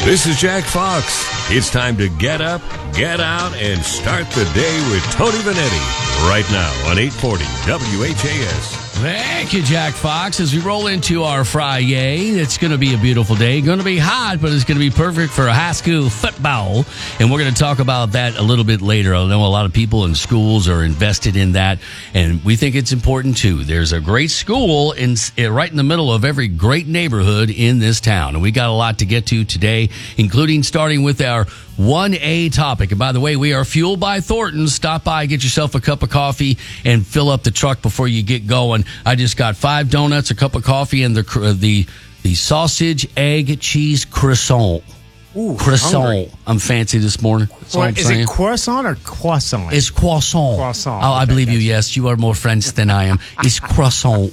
This is Jack Fox. It's time to get up, get out, and start the day with Tony Vanetti. Right now on 840 WHAS. Thank you, Jack Fox. As we roll into our Friday, it's going to be a beautiful day. Going to be hot, but it's going to be perfect for high school football. And we're going to talk about that a little bit later. I know a lot of people in schools are invested in that, and we think it's important too. There's a great school right in the middle of every great neighborhood in this town. And we got a lot to get to today, including starting with our 1A topic. And by the way, we are fueled by Thornton's. Stop by, get yourself a cup of coffee, and fill up the truck before you get going. I just got 5 donuts, a cup of coffee, and the sausage, egg, cheese croissant. Ooh, croissant. Hungry. I'm fancy this morning. That's all I'm Is saying. it croissant or croissant? It's croissant. Croissant. Oh, I Okay, believe you. gotcha. Yes, you are more French than I am. It's croissant.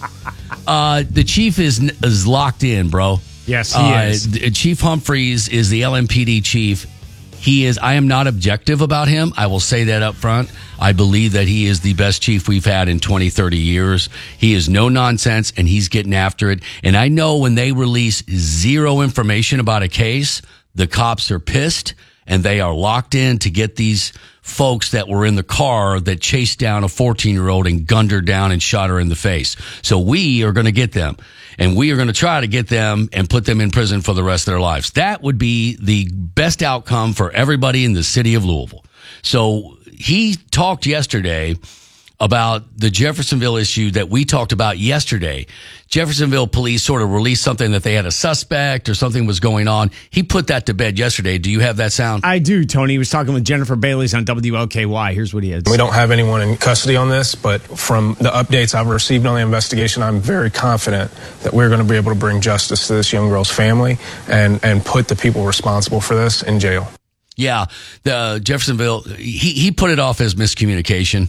The chief is locked in, bro. Yes, he is. Chief Humphreys is the LMPD chief. He is. I am not objective about him. I will say that up front. I believe that he is the best chief we've had in 20, 30 years. He is no nonsense, and he's getting after it. And I know when they release zero information about a case, the cops are pissed, and they are locked in to get these folks that were in the car that chased down a 14-year-old and gunned her down and shot her in the face. So we are going to get them, and we are going to try to get them and put them in prison for the rest of their lives. That would be the best outcome for everybody in the city of Louisville. So he talked yesterday about the Jeffersonville issue that we talked about yesterday. Jeffersonville police sort of released something that they had a suspect or something was going on. He put that to bed yesterday. Do you have that sound? I do, Tony. He was talking with Jennifer Bailey's on WLKY. Here's what he had. We don't have anyone in custody on this, but from the updates I've received on the investigation, I'm very confident that we're going to be able to bring justice to this young girl's family and put the people responsible for this in jail. Yeah, the Jeffersonville, he put it off as miscommunication,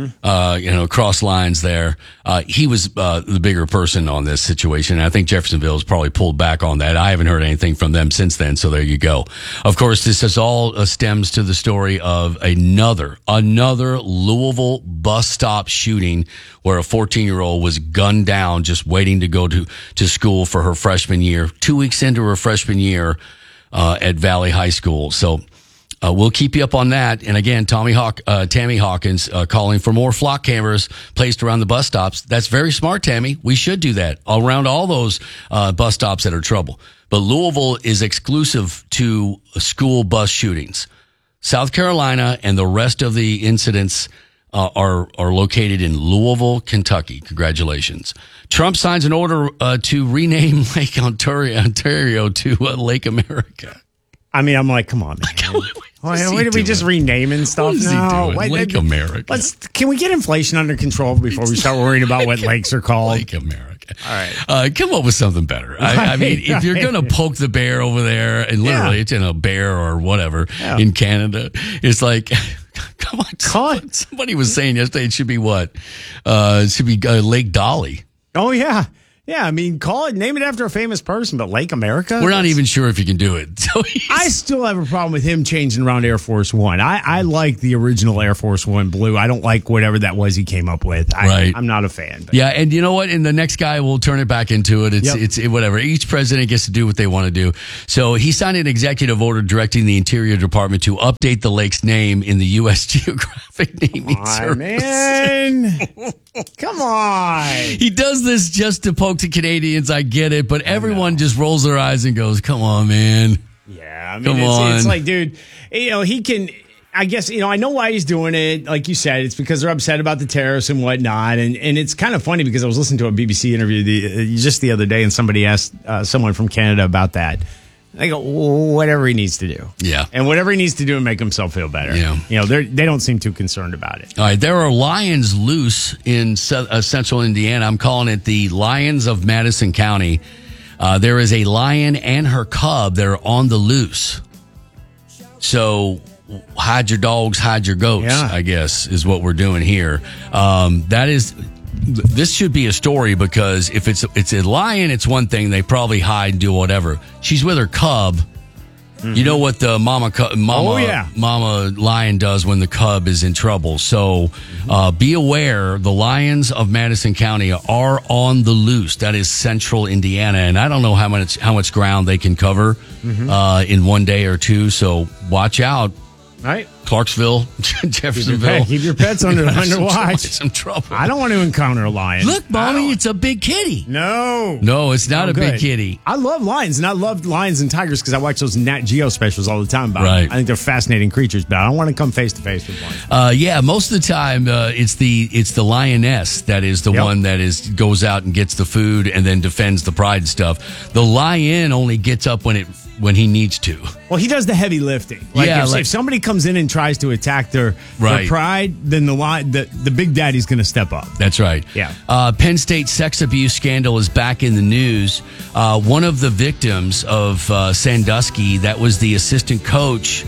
cross lines there. He was the bigger person on this situation. And I think Jeffersonville has probably pulled back on that. I haven't heard anything from them since then, so there you go. Of course, this is all stems to the story of another Louisville bus stop shooting where a 14-year-old was gunned down just waiting to go to school for her freshman year, 2 weeks into her freshman year at Valley High School. So we'll keep you up on that. And again, Tammy Hawkins calling for more flock cameras placed around the bus stops. That's very smart, Tammy. We should do that around all those bus stops that are trouble. But Louisville is exclusive to school bus shootings. South Carolina and the rest of the incidents are located in Louisville, Kentucky. Congratulations. Trump signs an order to rename Lake Ontario to Lake America. I mean, I'm like, come on, man. Why did we just rename and stuff What is he now? doing? Lake America. Can we get inflation under control before we start worrying about what lakes are called? Lake America. All right. Come up with something better. I mean, if you're going to poke the bear over there, and literally it's in a bear or whatever in Canada, it's like, come on. Somebody was saying yesterday it should be what? It should be Lake Dolly. Oh, yeah. Yeah, I mean, name it after a famous person, but Lake America? We're not even sure if you can do it. So I still have a problem with him changing around Air Force One. I like the original Air Force One blue. I don't like whatever that was he came up with. I'm not a fan. But. Yeah, and you know what? And the next guy will turn it back into it. It's whatever. Each president gets to do what they want to do. So he signed an executive order directing the Interior Department to update the lake's name in the U.S. Geographic Naming Service. Man. Come on. He does this just to poke the Canadians. I get it, but everyone just rolls their eyes and goes, "Come on, man." Yeah, I mean, it's like, dude, he can. I guess I know why he's doing it. Like you said, it's because they're upset about the tariffs and whatnot. And it's kind of funny because I was listening to a BBC interview just the other day, and somebody asked someone from Canada about that. They go, whatever he needs to do. Yeah. And whatever he needs to do to make himself feel better. Yeah. They don't seem too concerned about it. All right. There are lions loose in central Indiana. I'm calling it the Lions of Madison County. There is a lion and her cub that are on the loose. So hide your dogs, hide your goats, I guess, is what we're doing here. This should be a story because if it's a lion, it's one thing. They probably hide and do whatever. She's with her cub. You know what the mama lion does when the cub is in trouble. So be aware, the Lions of Madison County are on the loose. That is central Indiana, and I don't know how much ground they can cover in one day or two. So watch out. Right. Clarksville, Jeffersonville. Keep your pets under watch. Some trouble. I don't want to encounter a lion. Look, Mommy, it's a big kitty. No, it's not a big kitty. I love lions, and I love lions and tigers because I watch those Nat Geo specials all the time about them. I think they're fascinating creatures, but I don't want to come face to face with one. Most of the time, it's the lioness that is the one that goes out and gets the food and then defends the pride and stuff. The lion only gets up when he needs to. Well, he does the heavy lifting. If somebody comes in and tries to attack their pride, then the big daddy's going to step up. That's right. Yeah. Penn State sex abuse scandal is back in the news. One of the victims of Sandusky, that was the assistant coach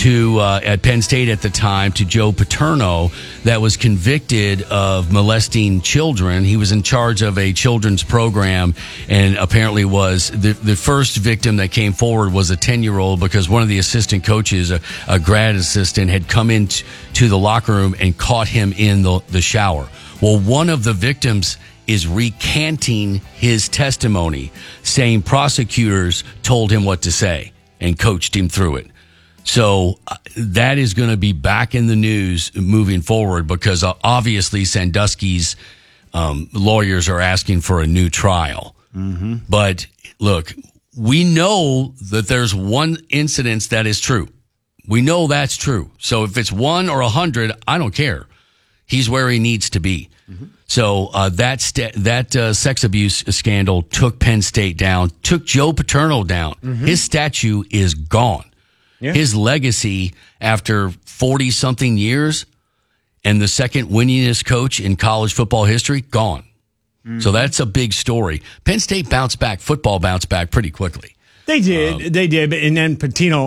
at Penn State at the time, to Joe Paterno, that was convicted of molesting children. He was in charge of a children's program, and apparently was the first victim that came forward was a 10-year-old, because one of the assistant coaches, a grad assistant, had come into the locker room and caught him in the shower. Well, one of the victims is recanting his testimony, saying prosecutors told him what to say and coached him through it. So that is going to be back in the news moving forward, because obviously Sandusky's lawyers are asking for a new trial. Mm-hmm. But look, we know that there's one incident that is true. We know that's true. So if it's 1 or 100, I don't care. He's where he needs to be. Mm-hmm. So that sex abuse scandal took Penn State down, took Joe Paterno down. Mm-hmm. His statue is gone. Yeah. His legacy after 40-something years and the second winningest coach in college football history, gone. Mm-hmm. So that's a big story. Penn State football bounced back pretty quickly. They did. And then Joe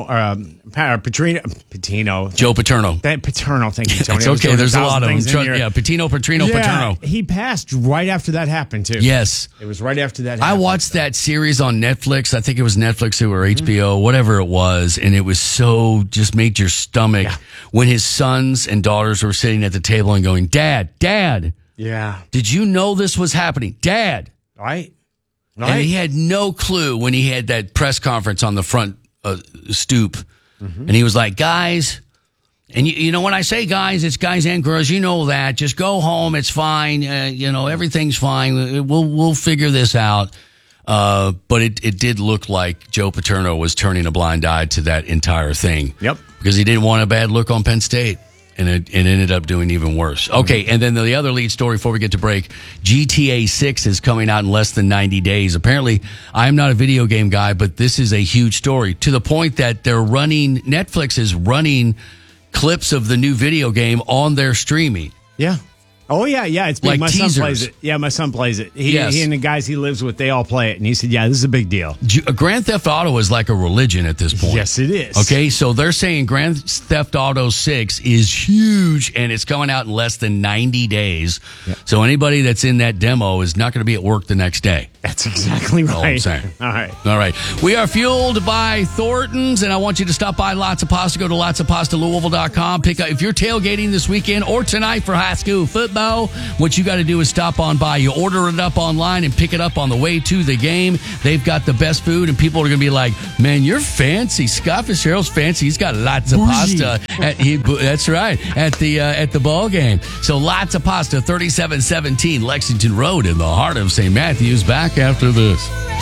Paterno. Thank you, Tony. It's okay. There's a lot of them. Paterno. He passed right after that happened, too. Yes. It was right after that happened. I watched that series on Netflix. I think it was Netflix or HBO, whatever it was. And it was just made your stomach when his sons and daughters were sitting at the table and going, Dad. Yeah. Did you know this was happening? Dad. Right. And he had no clue when he had that press conference on the front stoop. Mm-hmm. And he was like, guys, and you know when I say guys, it's guys and girls. You know that. Just go home. It's fine. Everything's fine. We'll figure this out. But it did look like Joe Paterno was turning a blind eye to that entire thing. Yep. Because he didn't want a bad look on Penn State. And it ended up doing even worse. Okay, and then the other lead story before we get to break, GTA 6 is coming out in less than 90 days. Apparently, I'm not a video game guy, but this is a huge story, to the point that Netflix is running clips of the new video game on their streaming. Yeah. Oh, yeah. It's big. Like my teasers. son plays it. Yeah, my son plays it. He and the guys he lives with, they all play it. And he said, this is a big deal. Grand Theft Auto is like a religion at this point. Yes, it is. Okay, so they're saying Grand Theft Auto 6 is huge, and it's coming out in less than 90 days. Yep. So anybody that's in that demo is not going to be at work the next day. That's exactly right. All I'm saying. All right. We are fueled by Thornton's, and I want you to stop by Lots of Pasta. Go to lotsofpastalouisville.com. Pick up if you're tailgating this weekend or tonight for high school football. What you got to do is stop on by. You order it up online and pick it up on the way to the game. They've got the best food, and people are going to be like, "Man, you're fancy. Scott Fitzgerald's fancy. He's got lots of pasta." That's right, at the ball game. So Lots of Pasta, 3717 Lexington Road in the heart of St. Matthews. Back after this.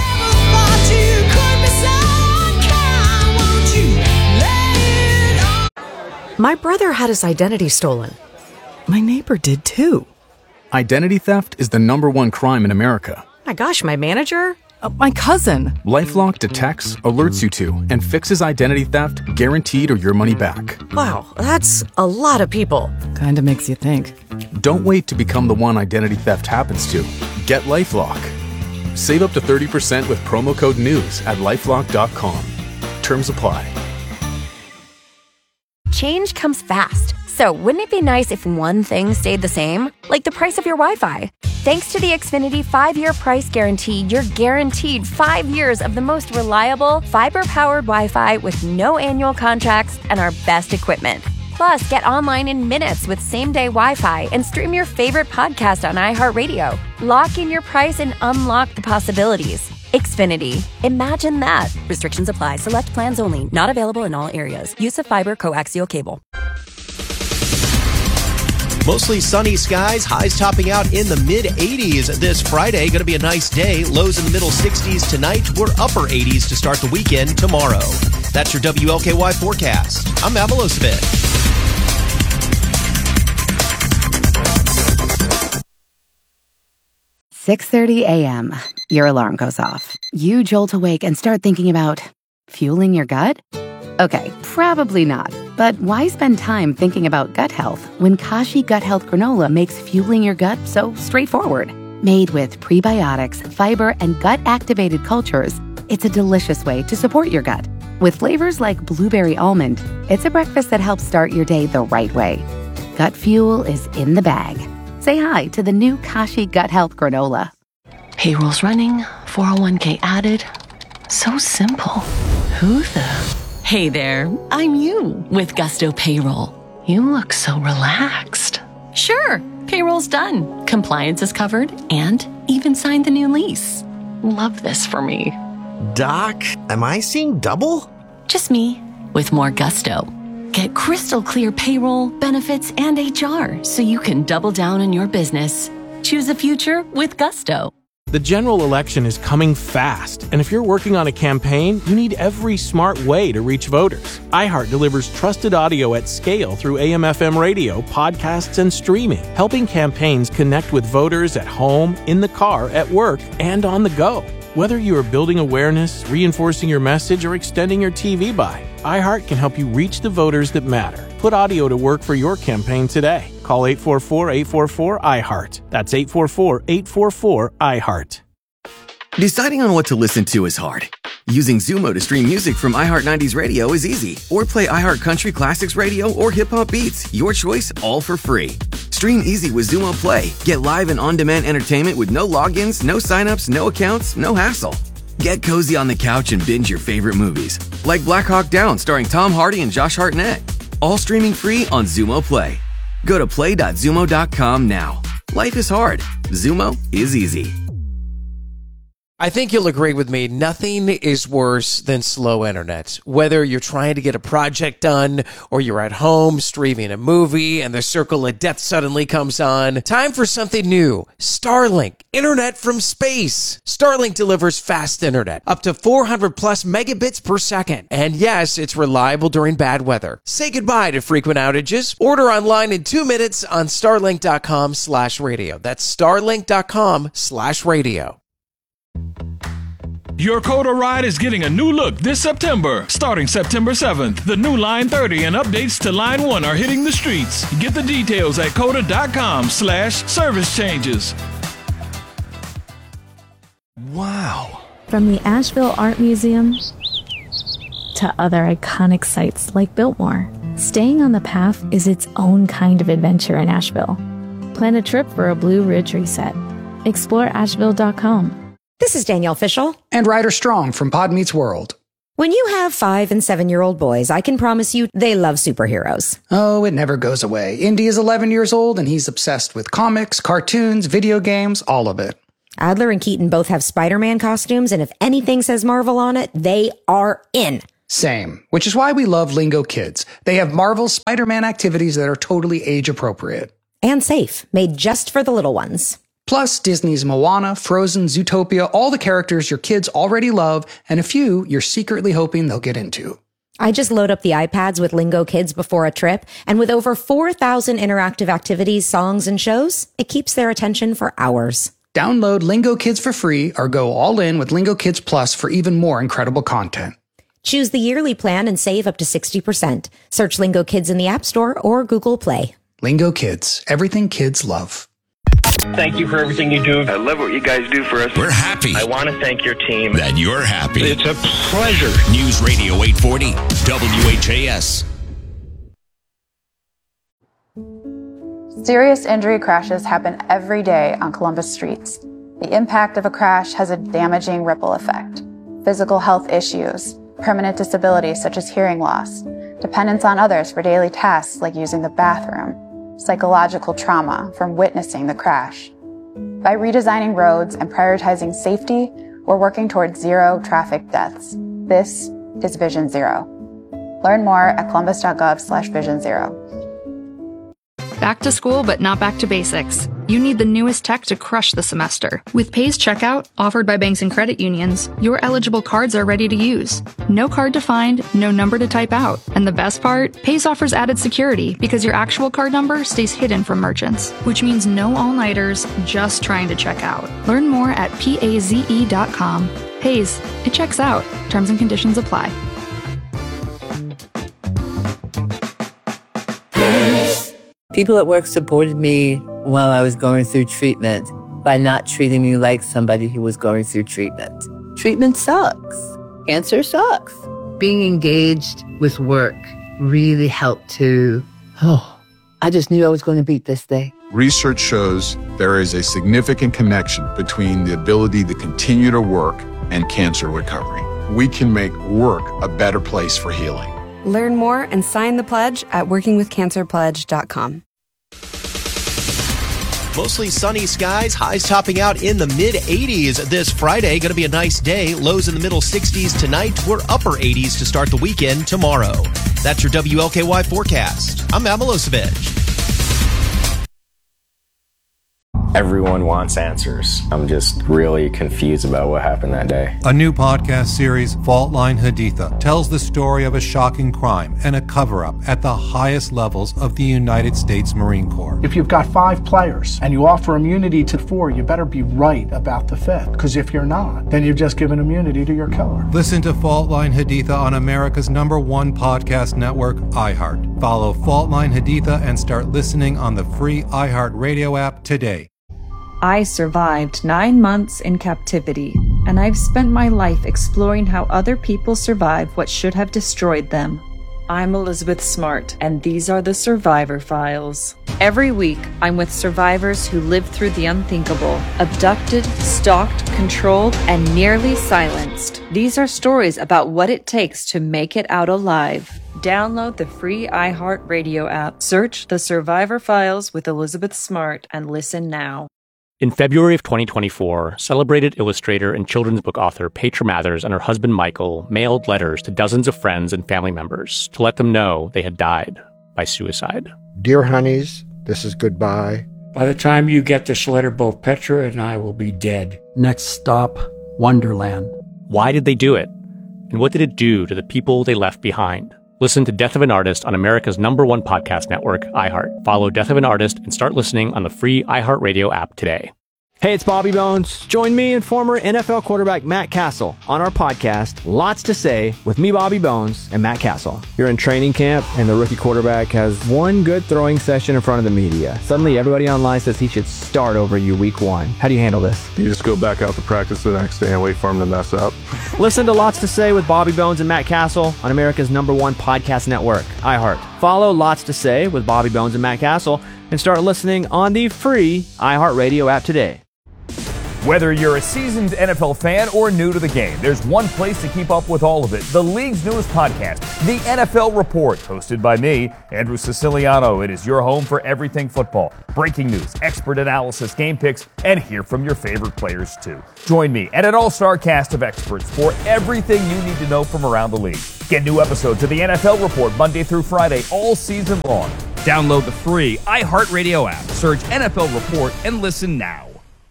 My brother had his identity stolen. My neighbor did too. Identity theft is the #1 crime in America. My gosh, my manager? My cousin. LifeLock detects, alerts you to, and fixes identity theft guaranteed or your money back. Wow, that's a lot of people. Kinda makes you think. Don't wait to become the one identity theft happens to. Get LifeLock. Save up to 30% with promo code NEWS at LifeLock.com. Terms apply. Change comes fast. So wouldn't it be nice if one thing stayed the same? Like the price of your Wi-Fi. Thanks to the Xfinity 5-year price guarantee, you're guaranteed 5 years of the most reliable, fiber-powered Wi-Fi with no annual contracts and our best equipment. Plus, get online in minutes with same-day Wi-Fi and stream your favorite podcast on iHeartRadio. Lock in your price and unlock the possibilities. Xfinity. Imagine that. Restrictions apply. Select plans only. Not available in all areas. Use of fiber coaxial cable. Mostly sunny skies, highs topping out in the mid-80s this Friday. Going to be a nice day. Lows in the middle 60s tonight. We're upper 80s to start the weekend tomorrow. That's your WLKY forecast. I'm Matt Milosevich. "6:30 a.m. Your alarm goes off. You jolt awake and start thinking about fueling your gut? Okay, probably not. But why spend time thinking about gut health when Kashi Gut Health Granola makes fueling your gut so straightforward? Made with prebiotics, fiber, and gut-activated cultures, it's a delicious way to support your gut. With flavors like blueberry almond, it's a breakfast that helps start your day the right way. Gut fuel is in the bag. Say hi to the new Kashi Gut Health Granola. Payroll's running, 401k added. So simple. Who the... Hey there, I'm you with Gusto Payroll. You look so relaxed. Sure, payroll's done. Compliance is covered and even signed the new lease. Love this for me. Doc, am I seeing double? Just me with more gusto. Get crystal clear payroll, benefits, and HR so you can double down on your business. Choose a future with Gusto. The general election is coming fast, and if you're working on a campaign, you need every smart way to reach voters. iHeart delivers trusted audio at scale through AM/FM radio, podcasts, and streaming, helping campaigns connect with voters at home, in the car, at work, and on the go. Whether you are building awareness, reinforcing your message, or extending your TV buy, iHeart can help you reach the voters that matter. Put audio to work for your campaign today. Call 844-844-iHeart. That's 844-844-iHeart. Deciding on what to listen to is hard. Using Zumo to stream music from iHeart 90s Radio is easy. Or play iHeart Country Classics Radio or Hip Hop Beats. Your choice, all for free. Stream easy with Zumo Play. Get live and on-demand entertainment with no logins, no signups, no accounts, no hassle. Get cozy on the couch and binge your favorite movies. Like Black Hawk Down starring Tom Hardy and Josh Hartnett. All streaming free on Zumo Play. Go to play.zumo.com now. Life is hard. Zumo is easy. I think you'll agree with me, nothing is worse than slow internet. Whether you're trying to get a project done or you're at home streaming a movie and the circle of death suddenly comes on, time for something new. Starlink, internet from space. Starlink delivers fast internet, up to 400 plus megabits per second. And yes, it's reliable during bad weather. Say goodbye to frequent outages. Order online in 2 minutes on starlink.com/radio. That's starlink.com/radio. Your Coda ride is getting a new look this September. Starting September 7th, the new Line 30 and updates to Line 1 are hitting the streets. Get the details at coda.com/service changes. Wow. From the Asheville Art Museum to other iconic sites like Biltmore, staying on the path is its own kind of adventure in Asheville. Plan a trip for a Blue Ridge reset. Explore Asheville.com. This is Danielle Fishel. And Ryder Strong from Pod Meets World. When you have 5- and 7-year-old boys, I can promise you they love superheroes. Oh, it never goes away. Indy is 11 years old and he's obsessed with comics, cartoons, video games, all of it. Adler and Keaton both have Spider-Man costumes, and if anything says Marvel on it, they are in. Same, which is why we love Lingo Kids. They have Marvel Spider-Man activities that are totally age appropriate. And safe, made just for the little ones. Plus, Disney's Moana, Frozen, Zootopia, all the characters your kids already love, and a few you're secretly hoping they'll get into. I just load up the iPads with Lingo Kids before a trip, and with over 4,000 interactive activities, songs, and shows, it keeps their attention for hours. Download Lingo Kids for free or go all in with Lingo Kids Plus for even more incredible content. Choose the yearly plan and save up to 60%. Search Lingo Kids in the App Store or Google Play. Lingo Kids, everything kids love. Thank you for everything you do. I love what you guys do for us. We're happy. I want to thank your team. That you're happy. It's a pleasure. News Radio 840, WHAS. Serious injury crashes happen every day on Columbus streets. The impact of a crash has a damaging ripple effect. Physical health issues, permanent disabilities such as hearing loss, dependence on others for daily tasks like using the bathroom, psychological trauma from witnessing the crash. By redesigning roads and prioritizing safety, we're working towards zero traffic deaths. This is Vision Zero. Learn more at columbus.gov/Vision Zero. Back to school, but not back to basics. You need the newest tech to crush the semester. With Pays Checkout, offered by banks and credit unions, your eligible cards are ready to use. No card to find, no number to type out. And the best part? Pays offers added security because your actual card number stays hidden from merchants, which means no all-nighters, just trying to check out. Learn more at PAZE.com. Pays, it checks out. Terms and conditions apply. People at work supported me while I was going through treatment by not treating me like somebody who was going through treatment. Treatment sucks. Cancer sucks. Being engaged with work really helped to, I just knew I was going to beat this thing. Research shows there is a significant connection between the ability to continue to work and cancer recovery. We can make work a better place for healing. Learn more and sign the pledge at workingwithcancerpledge.com. Mostly sunny skies, highs topping out in the mid-80s this Friday. Going to be a nice day. Lows in the middle 60s tonight. We're upper 80s to start the weekend tomorrow. That's your WLKY forecast. I'm Matt Milosevic. Everyone wants answers. I'm just really confused about what happened that day. A new podcast series, Fault Line Haditha, tells the story of a shocking crime and a cover-up at the highest levels of the United States Marine Corps. If you've got 5 players and you offer immunity to 4, you better be right about the 5th. Because if you're not, then you've just given immunity to your killer. Listen to Fault Line Haditha on America's #1 podcast network, iHeart. Follow Fault Line Haditha and start listening on the free iHeart Radio app today. I survived 9 months in captivity, and I've spent my life exploring how other people survive what should have destroyed them. I'm Elizabeth Smart, and these are the Survivor Files. Every week, I'm with survivors who lived through the unthinkable, abducted, stalked, controlled, and nearly silenced. These are stories about what it takes to make it out alive. Download the free iHeart Radio app, search The Survivor Files with Elizabeth Smart, and listen now. In February of 2024, celebrated illustrator and children's book author Petra Mathers and her husband Michael mailed letters to dozens of friends and family members to let them know they had died by suicide. Dear honeys, this is goodbye. By the time you get this letter, both Petra and I will be dead. Next stop, Wonderland. Why did they do it? And what did it do to the people they left behind? Listen to Death of an Artist on America's #1 podcast network, iHeart. Follow Death of an Artist and start listening on the free iHeart Radio app today. Hey, it's Bobby Bones. Join me and former NFL quarterback Matt Castle on our podcast, Lots to Say, with me, Bobby Bones, and Matt Castle. You're in training camp, and the rookie quarterback has one good throwing session in front of the media. Suddenly, everybody online says he should start over you week 1. How do you handle this? You just go back out to practice the next day and wait for him to mess up. Listen to Lots to Say with Bobby Bones and Matt Castle on America's #1 podcast network, iHeart. Follow Lots to Say with Bobby Bones and Matt Castle and start listening on the free iHeart Radio app today. Whether you're a seasoned NFL fan or new to the game, there's one place to keep up with all of it. The league's newest podcast, The NFL Report, hosted by me, Andrew Siciliano. It is your home for everything football. Breaking news, expert analysis, game picks, and hear from your favorite players too. Join me and an all-star cast of experts for everything you need to know from around the league. Get new episodes of The NFL Report Monday through Friday all season long. Download the free iHeartRadio app. Search NFL Report and listen now.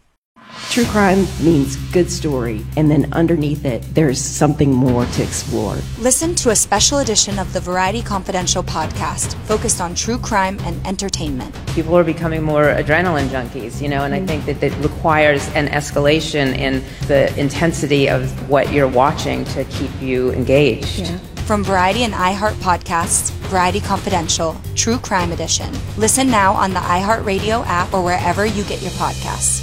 True crime means good story, and then underneath it, there's something more to explore. Listen to a special edition of the Variety Confidential podcast focused on true crime and entertainment. People are becoming more adrenaline junkies, and I think that it requires an escalation in the intensity of what you're watching to keep you engaged. Yeah. From Variety and iHeart podcasts, Variety Confidential, True Crime Edition. Listen now on the iHeartRadio app or wherever you get your podcasts.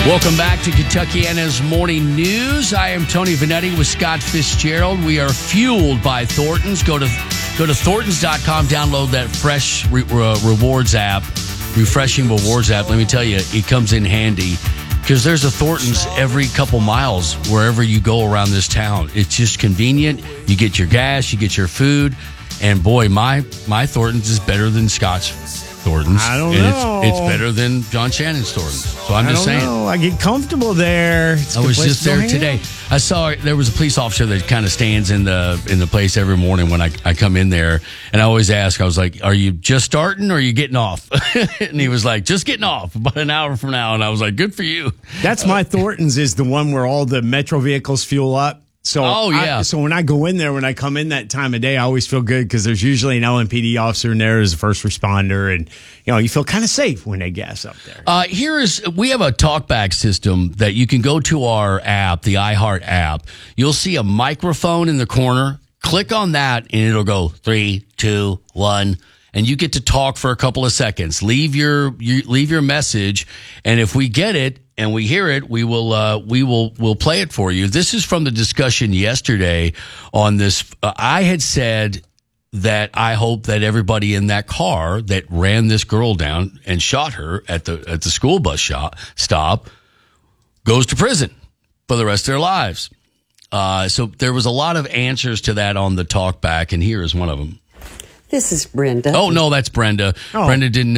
Welcome back to Kentuckiana's Morning News. I am Tony Vanetti with Scott Fitzgerald. We are fueled by Thornton's. Go to Thorntons.com, download that fresh rewards app, refreshing rewards app. Let me tell you, it comes in handy because there's a Thornton's every couple miles wherever you go around this town. It's just convenient. You get your gas, you get your food, and boy, my Thornton's is better than Scott's Thornton's. I don't know. It's better than John Shannon's Thornton's. So I'm just saying. I get comfortable there. I was just there today. I saw there was a police officer that kind of stands in the place every morning when I come in there, and I always ask. I was like, "Are you just starting or are you getting off?" And he was like, "Just getting off about an hour from now." And I was like, "Good for you." That's my Thornton's is the one where all the Metro vehicles fuel up. So, so when I go in there, when I come in that time of day, I always feel good because there's usually an LMPD officer in there as a first responder, and you feel kind of safe when they gas up there. We have a talkback system that you can go to our app, the iHeart app. You'll see a microphone in the corner. Click on that, and it'll go 3, 2, 1. And you get to talk for a couple of seconds. Leave your message, and if we get it and we hear it, we'll play it for you. This is from the discussion yesterday on this. I had said that I hope that everybody in that car that ran this girl down and shot her at the school bus stop goes to prison for the rest of their lives. So there was a lot of answers to that on the talkback, and here is one of them. This is Brenda. Oh, no, that's Brenda. Oh. Brenda didn't.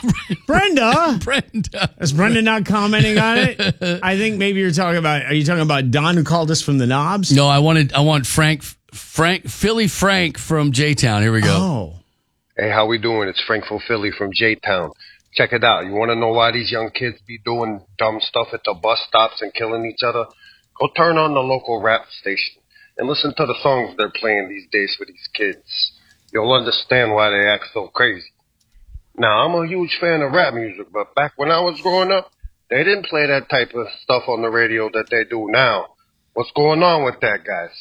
Brenda? Brenda. Is Brenda not commenting on it? I think maybe are you talking about Don who called us from the Knobs? No, I want Philly Frank from J-Town. Here we go. Oh. Hey, how we doing? It's Frank from Philly from J-Town. Check it out. You want to know why these young kids be doing dumb stuff at the bus stops and killing each other? Go turn on the local rap station and listen to the songs they're playing these days for these kids. You'll understand why they act so crazy. Now, I'm a huge fan of rap music, but back when I was growing up, they didn't play that type of stuff on the radio that they do now. What's going on with that, guys?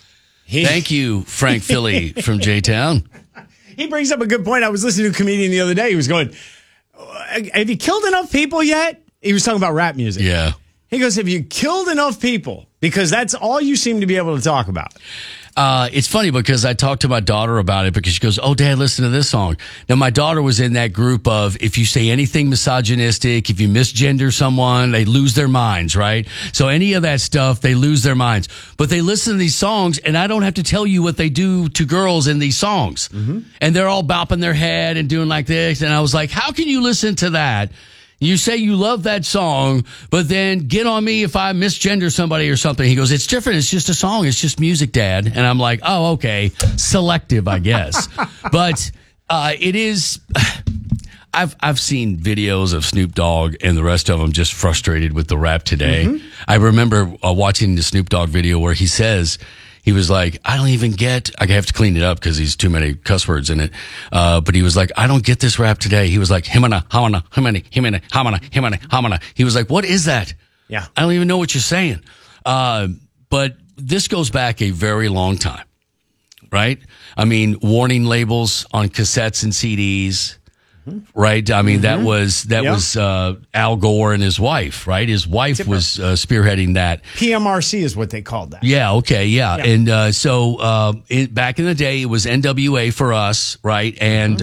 Thank you, Frank Philly from J-Town. He brings up a good point. I was listening to a comedian the other day. He was going, have you killed enough people yet? He was talking about rap music. Yeah. He goes, have you killed enough people? Because that's all you seem to be able to talk about. It's funny because I talked to my daughter about it because she goes, "Oh, Dad, listen to this song." Now, my daughter was in that group of if you say anything misogynistic, if you misgender someone, they lose their minds, right? So any of that stuff, they lose their minds. But they listen to these songs, and I don't have to tell you what they do to girls in these songs. Mm-hmm. And they're all bopping their head and doing like this. And I was like, how can you listen to that? You say you love that song, but then get on me if I misgender somebody or something. He goes, it's different. It's just a song. It's just music, Dad. And I'm like, oh, okay. Selective, I guess. But it is. I've seen videos of Snoop Dogg and the rest of them just frustrated with the rap today. Mm-hmm. I remember watching the Snoop Dogg video where he says, he was like, I don't even get, I have to clean it up because there's too many cuss words in it. But he was like, I don't get this rap today. He was like, himana, hamana, himani, himana, hamana, himani, hamana. He was like, what is that? Yeah. I don't even know what you're saying. But this goes back a very long time, right? I mean, warning labels on cassettes and CDs. Right. I mean, that was Al Gore and his wife. Right. His wife was spearheading that. PMRC is what they called that. Yeah. Okay. Yeah. And so back in the day, it was NWA for us. Right. And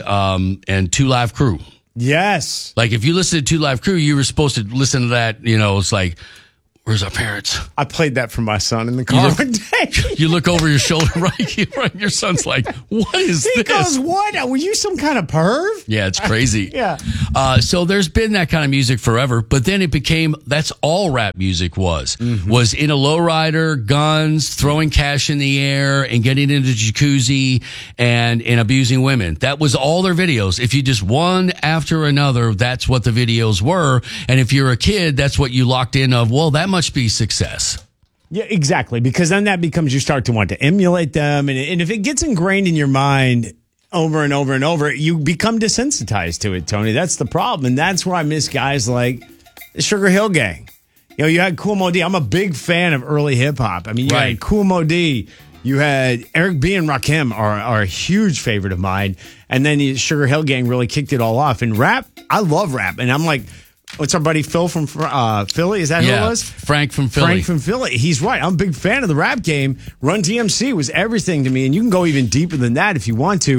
2 Live Crew. Yes. Like if you listen to 2 Live Crew, you were supposed to listen to that. You know, it's like, where's our parents? I played that for my son in the car one day. You look over your shoulder, right? Your son's like, what is this? He goes, what? Were you some kind of perv? Yeah, it's crazy. Yeah. So there's been that kind of music forever, but then it became, that's all rap music was in a lowrider, guns, throwing cash in the air and getting into jacuzzi and abusing women. That was all their videos. If you just one after another, that's what the videos were. And if you're a kid, that's what you locked in of, well, that must be success. Yeah, exactly. Because then that becomes you start to want to emulate them. And if it gets ingrained in your mind over and over and over, you become desensitized to it, Tony. That's the problem. And that's where I miss guys like the Sugar Hill Gang. You know, you had Kool Moe Dee. I'm a big fan of early hip hop. I mean, you had Kool Moe Dee. You had Eric B. and Rakim are a huge favorite of mine. And then the Sugar Hill Gang really kicked it all off. And rap, I love rap. And I'm like, what's our buddy Phil from Philly? Is that who it was? Frank from Philly. Frank from Philly. He's right. I'm a big fan of the rap game. Run DMC was everything to me, and you can go even deeper than that if you want to.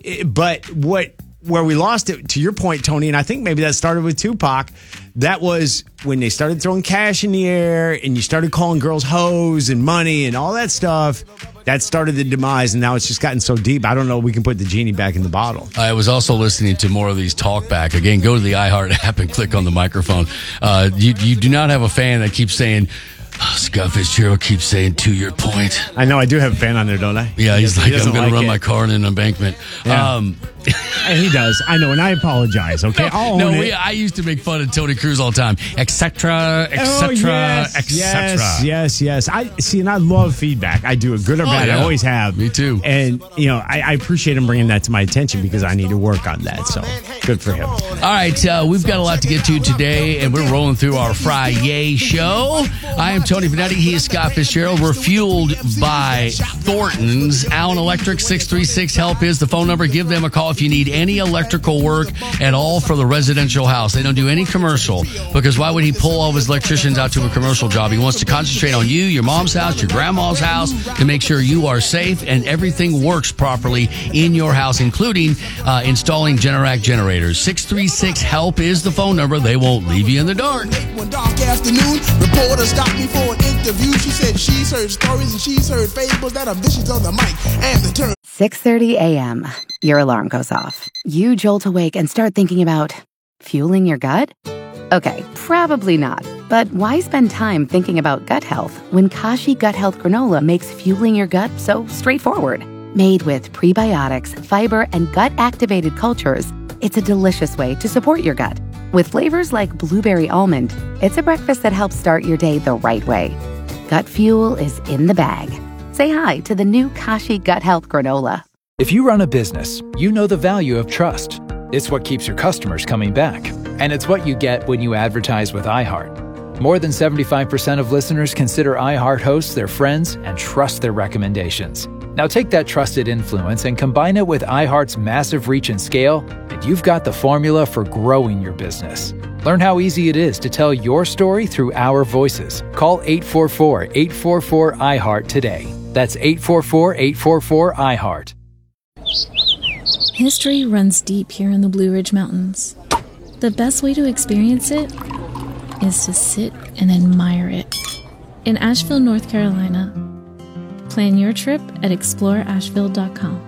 But where we lost it, to your point, Tony, and I think maybe that started with Tupac, that was when they started throwing cash in the air and you started calling girls hoes and money and all that stuff. That started the demise, and now it's just gotten so deep. I don't know if we can put the genie back in the bottle. I was also listening to more of these talkback. Again, go to the iHeart app and click on the microphone. You do not have a fan that keeps saying, Scott Fitzgerald keeps saying, to your point. I know. I do have a fan on there, don't I? Yeah, he's like, I'm going to run my car in an embankment. Yeah. And he does. I know, and I apologize, okay? I'll own it. I used to make fun of Tony Cruz all the time. Etc., etc., etc. Yes. I see, and I love feedback. I do, good or bad. I always have. Me too. And, I appreciate him bringing that to my attention because I need to work on that. So, good for him. All right, we've got a lot to get to today, and we're rolling through our Friday show. I am Tony Vanetti. He is Scott Fitzgerald. We're fueled by Thornton's. Allen Electric, 636-HELP is the phone number. Give them a call if you need any electrical work at all for the residential house. They don't do any commercial, because why would he pull all of his electricians out to a commercial job? He wants to concentrate on you, your mom's house, your grandma's house, to make sure you are safe and everything works properly in your house, including installing Generac generators. 636-HELP is the phone number. They won't leave you in the dark. One dark afternoon, reporter stopped me for an interview. She said she's heard stories and she's heard fables that are vicious on the mic and the turn. 6:30 a.m. Your alarm goes off. You jolt awake and start thinking about fueling your gut? Okay, probably not. But why spend time thinking about gut health when Kashi Gut Health Granola makes fueling your gut so straightforward? Made with prebiotics, fiber, and gut-activated cultures, it's a delicious way to support your gut. With flavors like blueberry almond, it's a breakfast that helps start your day the right way. Gut fuel is in the bag. Say hi to the new Kashi Gut Health Granola. If you run a business, you know the value of trust. It's what keeps your customers coming back. And it's what you get when you advertise with iHeart. More than 75% of listeners consider iHeart hosts their friends and trust their recommendations. Now take that trusted influence and combine it with iHeart's massive reach and scale, and you've got the formula for growing your business. Learn how easy it is to tell your story through our voices. Call 844-844-iHeart today. That's 844-844-iHeart. History runs deep here in the Blue Ridge Mountains. The best way to experience it is to sit and admire it. In Asheville, North Carolina. Plan your trip at exploreasheville.com.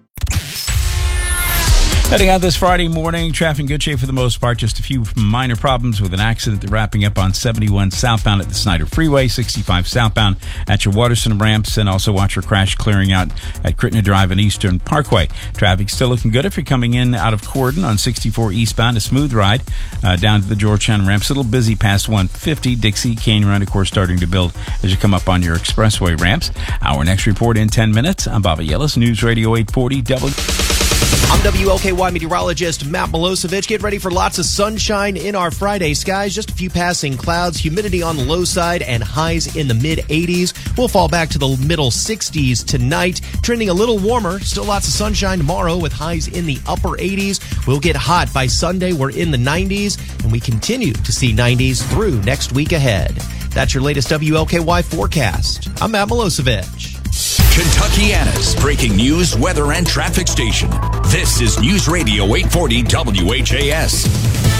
Heading out this Friday morning, traffic in good shape for the most part. Just a few minor problems with an accident wrapping up on 71 southbound at the Snyder Freeway, 65 southbound at your Waterston ramps, and also watch for crash clearing out at Crittenden Drive and Eastern Parkway. Traffic still looking good if you're coming in out of Corden on 64 eastbound. A smooth ride down to the Georgetown ramps. A little busy past 150. Dixie Canyon Run, of course, starting to build as you come up on your expressway ramps. Our next report in 10 minutes. I'm Bobby Yellis, News Radio 840 I'm WLKY meteorologist Matt Milosevic. Get ready for lots of sunshine in our Friday skies. Just a few passing clouds, humidity on the low side, and highs in the mid-80s. We'll fall back to the middle 60s tonight, trending a little warmer. Still lots of sunshine tomorrow with highs in the upper 80s. We'll get hot by Sunday. We're in the 90s, and we continue to see 90s through next week ahead. That's your latest WLKY forecast. I'm Matt Milosevic. Kentuckiana's breaking news, weather, and traffic station. This is News Radio 840 WHAS.